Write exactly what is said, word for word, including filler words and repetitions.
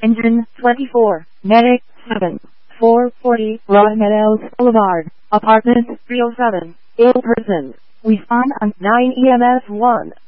Engine twenty-four, Medic seven, four forty, Los Meadows Boulevard, Apartment three oh seven, ill person. We spawn on nine E M S one.